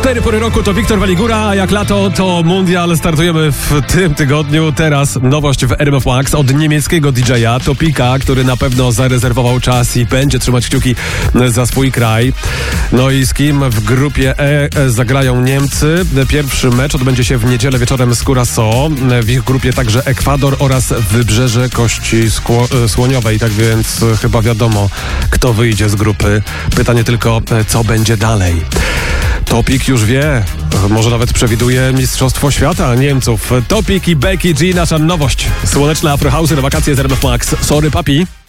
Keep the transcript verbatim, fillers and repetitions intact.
Cztery pory roku to Wiktor Waligura, a jak lato to Mundial. Startujemy w tym tygodniu. Teraz nowość w R M F Max od niemieckiego D J a Topika, który na pewno zarezerwował czas i będzie trzymać kciuki za swój kraj. No i z kim w grupie E zagrają Niemcy. Pierwszy mecz odbędzie się w niedzielę wieczorem z Curaçao. W ich grupie także Ekwador oraz Wybrzeże Kości Skło- Słoniowej. Tak więc chyba wiadomo, kto wyjdzie z grupy. Pytanie tylko, co będzie dalej. Topik już wie, może nawet przewiduje Mistrzostwo Świata Niemców. Topik i Becky G, nasza nowość. Słoneczne Afro House'y na wakacje z R M F Max. Sorry, papi.